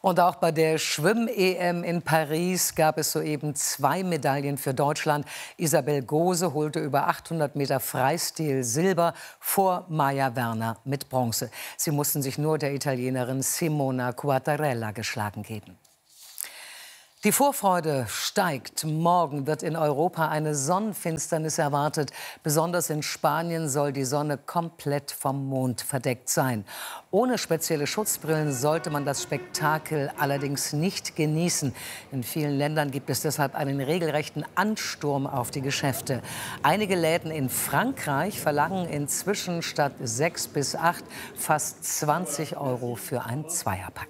Und auch bei der Schwimm-EM in Paris gab es soeben 2 Medaillen für Deutschland. Isabel Gose holte über 800 Meter Freistil Silber vor Maja Werner mit Bronze. Sie mussten sich nur der Italienerin Simona Quattarella geschlagen geben. Die Vorfreude steigt. Morgen wird in Europa eine Sonnenfinsternis erwartet. Besonders in Spanien soll die Sonne komplett vom Mond verdeckt sein. Ohne spezielle Schutzbrillen sollte man das Spektakel allerdings nicht genießen. In vielen Ländern gibt es deshalb einen regelrechten Ansturm auf die Geschäfte. Einige Läden in Frankreich verlangen inzwischen statt 6 bis 8 fast 20 € für ein Zweierpack.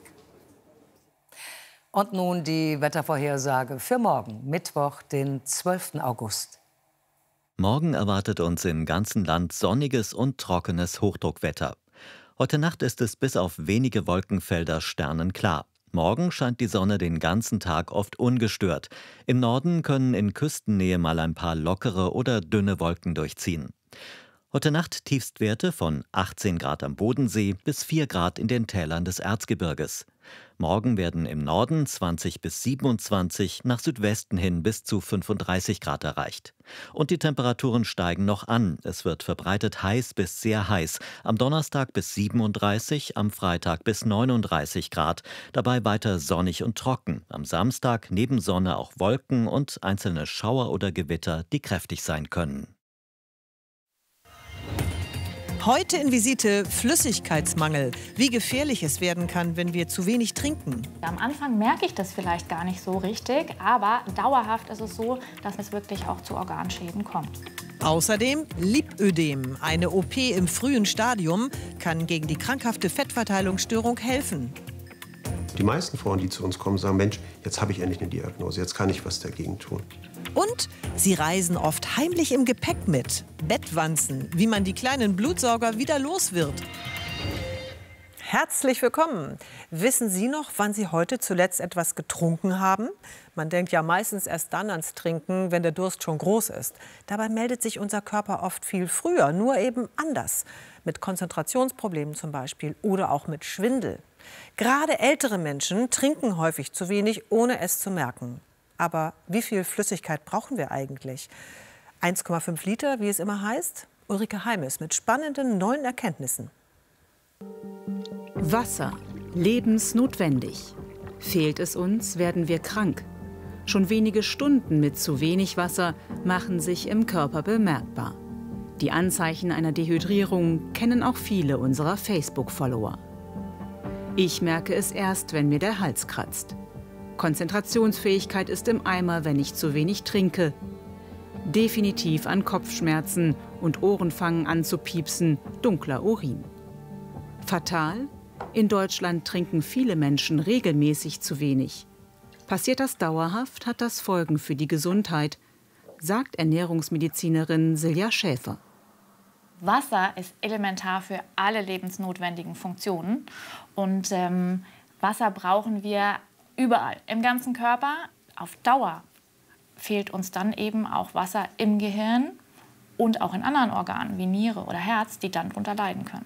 Und nun die Wettervorhersage für morgen, Mittwoch, den 12. August. Morgen erwartet uns im ganzen Land sonniges und trockenes Hochdruckwetter. Heute Nacht ist es bis auf wenige Wolkenfelder sternenklar. Morgen scheint die Sonne den ganzen Tag oft ungestört. Im Norden können in Küstennähe mal ein paar lockere oder dünne Wolken durchziehen. Heute Nacht Tiefstwerte von 18 Grad am Bodensee bis 4 Grad in den Tälern des Erzgebirges. Morgen werden im Norden 20 bis 27, nach Südwesten hin bis zu 35 Grad erreicht. Und die Temperaturen steigen noch an. Es wird verbreitet heiß bis sehr heiß. Am Donnerstag bis 37, am Freitag bis 39 Grad. Dabei weiter sonnig und trocken. Am Samstag neben Sonne auch Wolken und einzelne Schauer oder Gewitter, die kräftig sein können. Heute in Visite Flüssigkeitsmangel. Wie gefährlich es werden kann, wenn wir zu wenig trinken. Am Anfang merke ich das vielleicht gar nicht so richtig, aber dauerhaft ist es so, dass es wirklich auch zu Organschäden kommt. Außerdem Lipödem. Eine OP im frühen Stadium kann gegen die krankhafte Fettverteilungsstörung helfen. Die meisten Frauen, die zu uns kommen, sagen, Mensch, jetzt habe ich endlich eine Diagnose, jetzt kann ich was dagegen tun. Und sie reisen oft heimlich im Gepäck mit. Bettwanzen, wie man die kleinen Blutsauger wieder los wird. Herzlich willkommen. Wissen Sie noch, wann Sie heute zuletzt etwas getrunken haben? Man denkt ja meistens erst dann ans Trinken, wenn der Durst schon groß ist. Dabei meldet sich unser Körper oft viel früher, nur eben anders. Mit Konzentrationsproblemen zum Beispiel oder auch mit Schwindel. Gerade ältere Menschen trinken häufig zu wenig, ohne es zu merken. Aber wie viel Flüssigkeit brauchen wir eigentlich? 1,5 Liter, wie es immer heißt? Ulrike Heimes mit spannenden neuen Erkenntnissen. Wasser, lebensnotwendig. Fehlt es uns, werden wir krank. Schon wenige Stunden mit zu wenig Wasser machen sich im Körper bemerkbar. Die Anzeichen einer Dehydrierung kennen auch viele unserer Facebook-Follower. Ich merke es erst, wenn mir der Hals kratzt. Konzentrationsfähigkeit ist im Eimer, wenn ich zu wenig trinke. Definitiv an Kopfschmerzen und Ohren fangen an zu piepsen, dunkler Urin. Fatal? In Deutschland trinken viele Menschen regelmäßig zu wenig. Passiert das dauerhaft, hat das Folgen für die Gesundheit, sagt Ernährungsmedizinerin Silja Schäfer. Wasser ist elementar für alle lebensnotwendigen Funktionen. Und Wasser brauchen wir überall, im ganzen Körper. Auf Dauer fehlt uns dann eben auch Wasser im Gehirn und auch in anderen Organen wie Niere oder Herz, die dann darunter leiden können.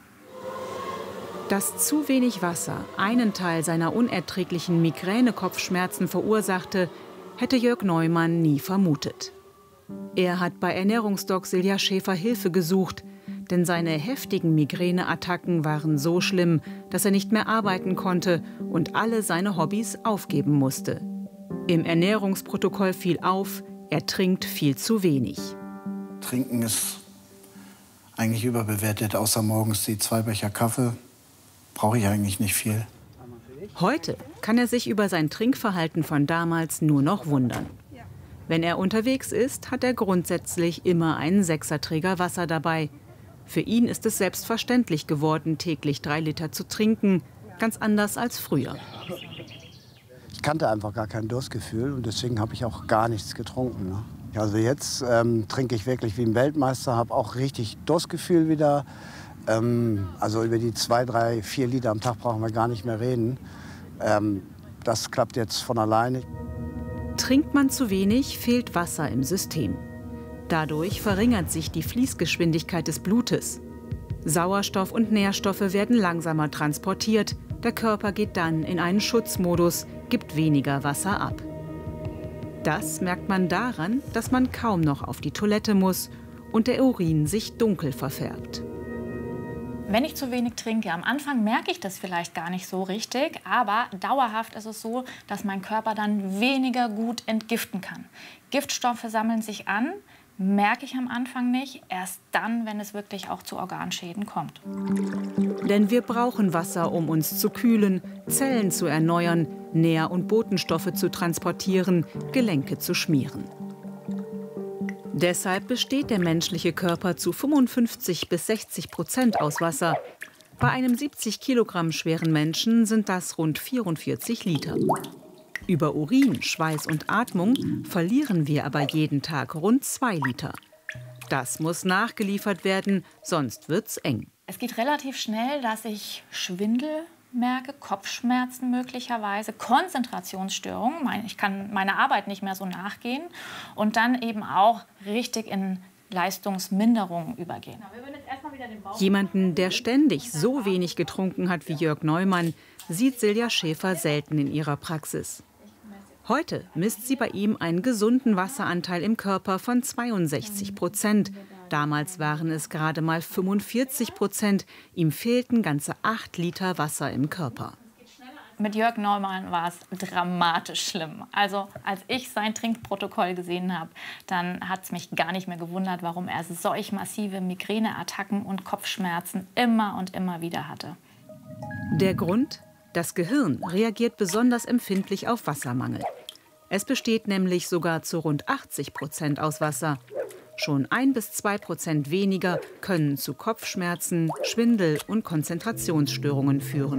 Dass zu wenig Wasser einen Teil seiner unerträglichen Migräne-Kopfschmerzen verursachte, hätte Jörg Neumann nie vermutet. Er hat bei Ernährungsdoc Silja Schäfer Hilfe gesucht, denn seine heftigen Migräneattacken waren so schlimm, dass er nicht mehr arbeiten konnte und alle seine Hobbys aufgeben musste. Im Ernährungsprotokoll fiel auf, er trinkt viel zu wenig. Trinken ist eigentlich überbewertet, außer morgens die 2 Becher Kaffee. Brauche ich eigentlich nicht viel. Heute kann er sich über sein Trinkverhalten von damals nur noch wundern. Wenn er unterwegs ist, hat er grundsätzlich immer einen 6er-Träger Wasser dabei. Für ihn ist es selbstverständlich geworden, täglich 3 Liter zu trinken, ganz anders als früher. Ich kannte einfach gar kein Durstgefühl und deswegen habe ich auch gar nichts getrunken. Ne? Also jetzt trinke ich wirklich wie ein Weltmeister, habe auch richtig Durstgefühl wieder. Also über die 2, 3, 4 Liter am Tag brauchen wir gar nicht mehr reden. Das klappt jetzt von alleine. Trinkt man zu wenig, fehlt Wasser im System. Dadurch verringert sich die Fließgeschwindigkeit des Blutes. Sauerstoff und Nährstoffe werden langsamer transportiert, Der Körper geht dann in einen Schutzmodus, gibt weniger Wasser ab. Das merkt man daran, dass man kaum noch auf die Toilette muss und der Urin sich dunkel verfärbt. Wenn ich zu wenig trinke, am Anfang merke ich das vielleicht gar nicht so richtig, aber dauerhaft ist es so, dass mein Körper dann weniger gut entgiften kann. Giftstoffe sammeln sich an, merke ich am Anfang nicht, erst dann, wenn es wirklich auch zu Organschäden kommt. Denn wir brauchen Wasser, um uns zu kühlen, Zellen zu erneuern, Nähr- und Botenstoffe zu transportieren, Gelenke zu schmieren. Deshalb besteht der menschliche Körper zu 55 bis 60% aus Wasser. Bei einem 70 Kilogramm schweren Menschen sind das rund 44 Liter. Über Urin, Schweiß und Atmung verlieren wir aber jeden Tag rund 2 Liter. Das muss nachgeliefert werden, sonst wird's eng. Es geht relativ schnell, dass ich Schwindel merke, Kopfschmerzen möglicherweise, Konzentrationsstörungen. Ich kann meiner Arbeit nicht mehr so nachgehen und dann eben auch richtig in Leistungsminderungen übergehen. Jemanden, der ständig so wenig getrunken hat wie Jörg Neumann, sieht Silja Schäfer selten in ihrer Praxis. Heute misst sie bei ihm einen gesunden Wasseranteil im Körper von 62%. Damals waren es gerade mal 45%. Ihm fehlten ganze 8 Liter Wasser im Körper. Mit Jörg Neumann war es dramatisch schlimm. Also als ich sein Trinkprotokoll gesehen habe, dann hat es mich gar nicht mehr gewundert, warum er solch massive Migräneattacken und Kopfschmerzen immer und immer wieder hatte. Der Grund? Das Gehirn reagiert besonders empfindlich auf Wassermangel. Es besteht nämlich sogar zu rund 80% aus Wasser. Schon 1 bis 2% weniger können zu Kopfschmerzen, Schwindel und Konzentrationsstörungen führen.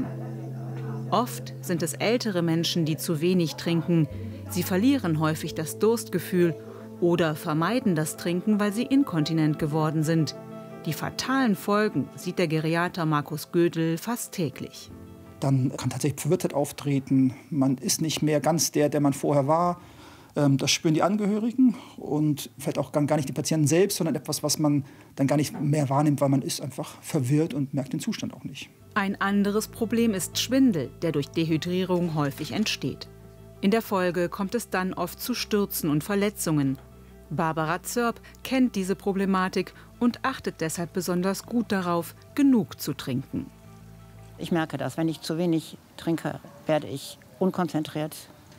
Oft sind es ältere Menschen, die zu wenig trinken. Sie verlieren häufig das Durstgefühl oder vermeiden das Trinken, weil sie inkontinent geworden sind. Die fatalen Folgen sieht der Geriater Markus Gödel fast täglich. Dann kann tatsächlich Verwirrtheit auftreten. Man ist nicht mehr ganz der man vorher war. Das spüren die Angehörigen und vielleicht auch gar nicht die Patienten selbst, sondern etwas, was man dann gar nicht mehr wahrnimmt, weil man ist einfach verwirrt und merkt den Zustand auch nicht. Ein anderes Problem ist Schwindel, der durch Dehydrierung häufig entsteht. In der Folge kommt es dann oft zu Stürzen und Verletzungen. Barbara Zörb kennt diese Problematik und achtet deshalb besonders gut darauf, genug zu trinken. Ich merke das, wenn ich zu wenig trinke, werde ich unkonzentriert.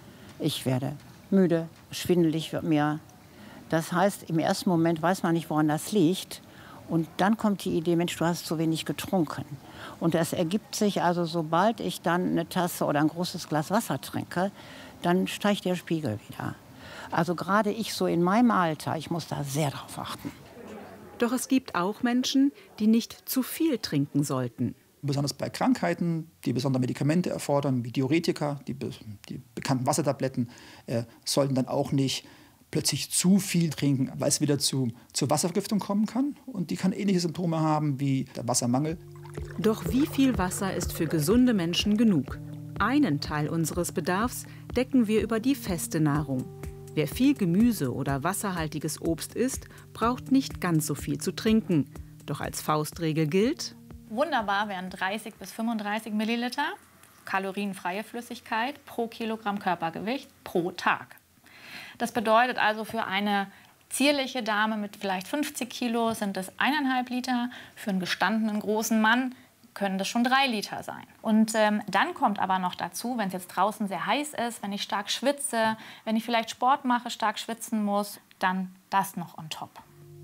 Ich werde müde, schwindelig wird mir. Das heißt, im ersten Moment weiß man nicht, woran das liegt. Und dann kommt die Idee, Mensch, du hast zu wenig getrunken. Und das ergibt sich also, sobald ich dann eine Tasse oder ein großes Glas Wasser trinke, dann steigt der Spiegel wieder. Also gerade ich so in meinem Alter, ich muss da sehr drauf achten. Doch es gibt auch Menschen, die nicht zu viel trinken sollten. Besonders bei Krankheiten, die besondere Medikamente erfordern, wie Diuretika, die bekannten Wassertabletten, sollten dann auch nicht plötzlich zu viel trinken, weil es wieder zur Wasservergiftung kommen kann. Und die kann ähnliche Symptome haben wie der Wassermangel. Doch wie viel Wasser ist für gesunde Menschen genug? Einen Teil unseres Bedarfs decken wir über die feste Nahrung. Wer viel Gemüse oder wasserhaltiges Obst isst, braucht nicht ganz so viel zu trinken. Doch als Faustregel gilt: Wunderbar wären 30 bis 35 Milliliter kalorienfreie Flüssigkeit pro Kilogramm Körpergewicht pro Tag. Das bedeutet also, für eine zierliche Dame mit vielleicht 50 Kilo sind es 1,5 Liter. Für einen gestandenen großen Mann können das schon 3 Liter sein. Und dann kommt aber noch dazu, wenn es jetzt draußen sehr heiß ist, wenn ich stark schwitze, wenn ich vielleicht Sport mache, stark schwitzen muss, dann das noch on top.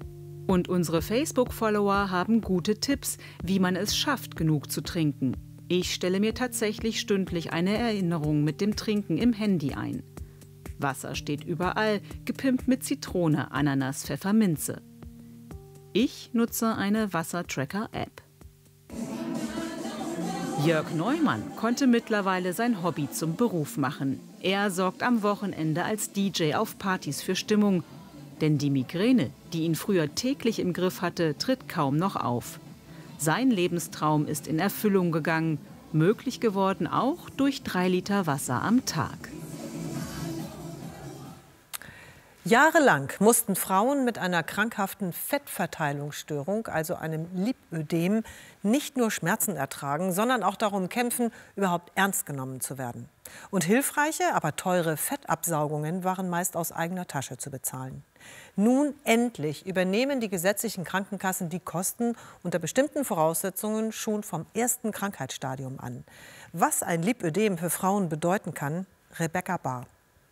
Und unsere Facebook-Follower haben gute Tipps, wie man es schafft, genug zu trinken. Ich stelle mir tatsächlich stündlich eine Erinnerung mit dem Trinken im Handy ein. Wasser steht überall, gepimpt mit Zitrone, Ananas, Pfefferminze. Ich nutze eine Wassertracker-App. Jörg Neumann konnte mittlerweile sein Hobby zum Beruf machen. Er sorgt am Wochenende als DJ auf Partys für Stimmung. Denn die Migräne, die ihn früher täglich im Griff hatte, tritt kaum noch auf. Sein Lebenstraum ist in Erfüllung gegangen, möglich geworden auch durch 3 Liter Wasser am Tag. Jahrelang mussten Frauen mit einer krankhaften Fettverteilungsstörung, also einem Lipödem, nicht nur Schmerzen ertragen, sondern auch darum kämpfen, überhaupt ernst genommen zu werden. Und hilfreiche, aber teure Fettabsaugungen waren meist aus eigener Tasche zu bezahlen. Nun endlich übernehmen die gesetzlichen Krankenkassen die Kosten unter bestimmten Voraussetzungen schon vom ersten Krankheitsstadium an. Was ein Lipödem für Frauen bedeuten kann, Rebecca Bahr.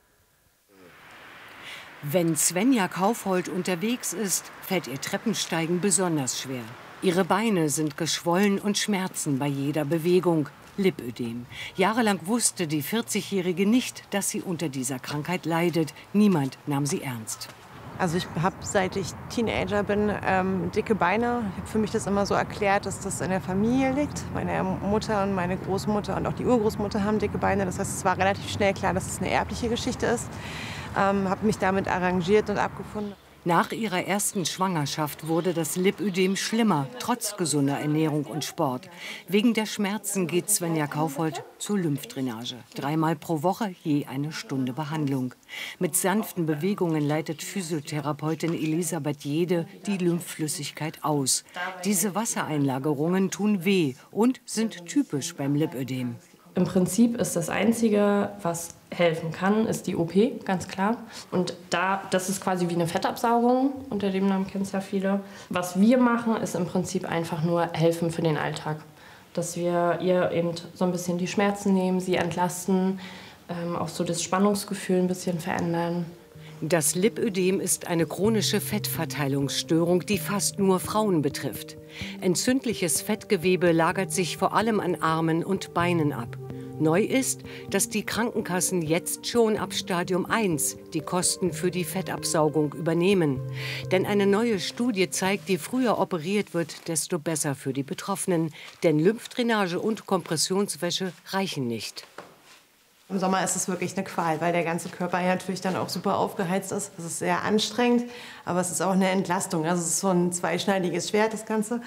Wenn Svenja Kaufhold unterwegs ist, fällt ihr Treppensteigen besonders schwer. Ihre Beine sind geschwollen und schmerzen bei jeder Bewegung. Lipödem. Jahrelang wusste die 40-Jährige nicht, dass sie unter dieser Krankheit leidet. Niemand nahm sie ernst. Also ich habe, seit ich Teenager bin, dicke Beine. Ich habe für mich das immer so erklärt, dass das in der Familie liegt. Meine Mutter und meine Großmutter und auch die Urgroßmutter haben dicke Beine. Das heißt, es war relativ schnell klar, dass es eine erbliche Geschichte ist. Habe mich damit arrangiert und abgefunden. Nach ihrer ersten Schwangerschaft wurde das Lipödem schlimmer, trotz gesunder Ernährung und Sport. Wegen der Schmerzen geht Svenja Kaufhold zur Lymphdrainage. 3-mal pro Woche je eine Stunde Behandlung. Mit sanften Bewegungen leitet Physiotherapeutin Elisabeth Jede die Lymphflüssigkeit aus. Diese Wassereinlagerungen tun weh und sind typisch beim Lipödem. Im Prinzip ist das Einzige, was helfen kann, ist die OP, ganz klar. Und das ist quasi wie eine Fettabsaugung, unter dem Namen kennen es ja viele. Was wir machen, ist im Prinzip einfach nur helfen für den Alltag. Dass wir ihr eben so ein bisschen die Schmerzen nehmen, sie entlasten, auch so das Spannungsgefühl ein bisschen verändern. Das Lipödem ist eine chronische Fettverteilungsstörung, die fast nur Frauen betrifft. Entzündliches Fettgewebe lagert sich vor allem an Armen und Beinen ab. Neu ist, dass die Krankenkassen jetzt schon ab Stadium 1 die Kosten für die Fettabsaugung übernehmen. Denn eine neue Studie zeigt, je früher operiert wird, desto besser für die Betroffenen. Denn Lymphdrainage und Kompressionswäsche reichen nicht. Im Sommer ist es wirklich eine Qual, weil der ganze Körper ja natürlich dann auch super aufgeheizt ist. Das ist sehr anstrengend, aber es ist auch eine Entlastung. Also es ist so ein zweischneidiges Schwert, das Ganze.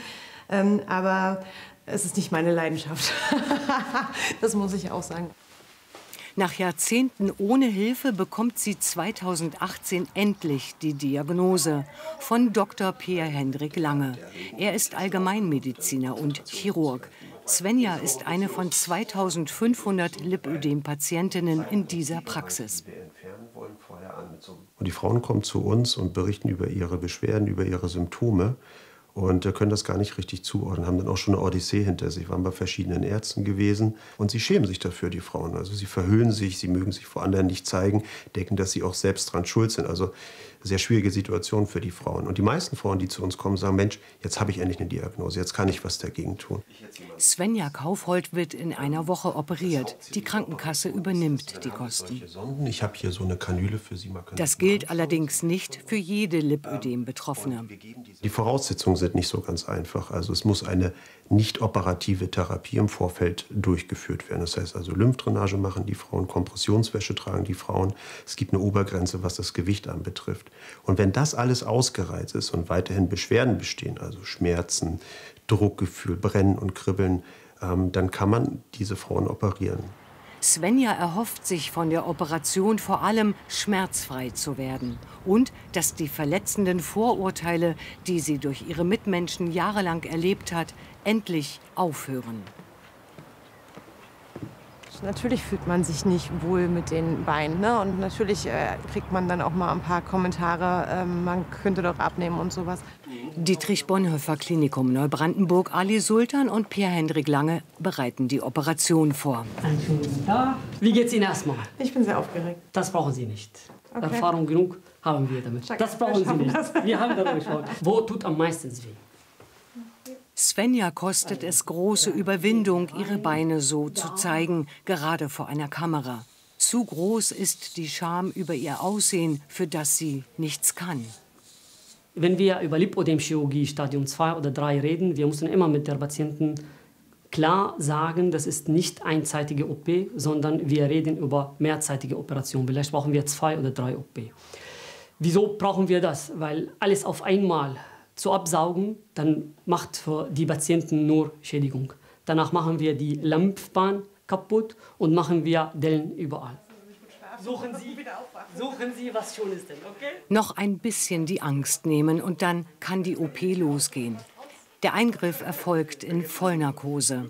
Aber es ist nicht meine Leidenschaft. Das muss ich auch sagen. Nach Jahrzehnten ohne Hilfe bekommt sie 2018 endlich die Diagnose von Dr. Pierre-Hendrik Lange. Er ist Allgemeinmediziner und Chirurg. Svenja ist eine von 2500 Lipödem-Patientinnen in dieser Praxis. Und die Frauen kommen zu uns und berichten über ihre Beschwerden, über ihre Symptome und können das gar nicht richtig zuordnen, haben dann auch schon eine Odyssee hinter sich, waren bei verschiedenen Ärzten gewesen und sie schämen sich dafür, die Frauen. Also sie verhüllen sich, sie mögen sich vor anderen nicht zeigen, denken, dass sie auch selbst dran schuld sind. Also sehr schwierige Situation für die Frauen. Und die meisten Frauen, die zu uns kommen, sagen, Mensch, jetzt habe ich endlich eine Diagnose, jetzt kann ich was dagegen tun. Svenja Kaufhold wird in einer Woche operiert. Die Krankenkasse übernimmt die Kosten. Ich habe hier so eine Kanüle für Sie. Das gilt allerdings nicht für jede Lipödem-Betroffene. Die Voraussetzungen sind nicht so ganz einfach. Also es muss eine nicht operative Therapie im Vorfeld durchgeführt werden. Das heißt also Lymphdrainage machen die Frauen, Kompressionswäsche tragen die Frauen. Es gibt eine Obergrenze, was das Gewicht anbetrifft. Und wenn das alles ausgereizt ist und weiterhin Beschwerden bestehen, also Schmerzen, Druckgefühl, Brennen und Kribbeln, dann kann man diese Frauen operieren. Svenja erhofft sich von der Operation vor allem, schmerzfrei zu werden. Und dass die verletzenden Vorurteile, die sie durch ihre Mitmenschen jahrelang erlebt hat, endlich aufhören. Natürlich fühlt man sich nicht wohl mit den Beinen, ne? Und natürlich kriegt man dann auch mal ein paar Kommentare, man könnte doch abnehmen und sowas. Dietrich Bonhoeffer Klinikum Neubrandenburg, Ali Sultan und Pierre-Hendrik Lange bereiten die Operation vor. Einen schönen guten Tag. Wie geht's Ihnen erstmal? Ich bin sehr aufgeregt. Das brauchen Sie nicht. Okay. Erfahrung genug haben wir damit. Das brauchen Sie nicht. Wir haben darüber geschaut. Wo tut am meisten weh? Svenja kostet es große Überwindung, ihre Beine so zu zeigen, gerade vor einer Kamera. Zu groß ist die Scham über ihr Aussehen, für das sie nichts kann. Wenn wir über Lipödem-Chirurgie Stadium 2 oder 3 reden, wir müssen immer mit der Patienten klar sagen, das ist nicht einseitige OP, sondern wir reden über mehrzeitige Operationen. Vielleicht brauchen wir 2 oder 3 OP. Wieso brauchen wir das? Weil alles auf einmal zu absaugen, dann macht für die Patienten nur Schädigung. Danach machen wir die Lymphbahn kaputt und machen wir Dellen überall. suchen Sie, was schön ist denn, okay? Noch ein bisschen die Angst nehmen und dann kann die OP losgehen. Der Eingriff erfolgt in Vollnarkose.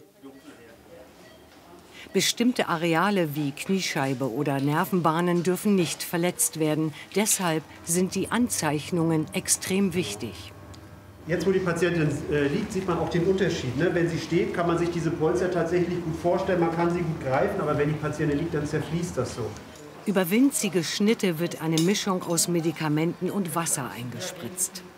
Bestimmte Areale wie Kniescheibe oder Nervenbahnen dürfen nicht verletzt werden. Deshalb sind die Anzeichnungen extrem wichtig. Jetzt, wo die Patientin liegt, sieht man auch den Unterschied. Ne? Wenn sie steht, kann man sich diese Polster tatsächlich gut vorstellen. Man kann sie gut greifen, aber wenn die Patientin liegt, dann zerfließt das so. Über winzige Schnitte wird eine Mischung aus Medikamenten und Wasser eingespritzt.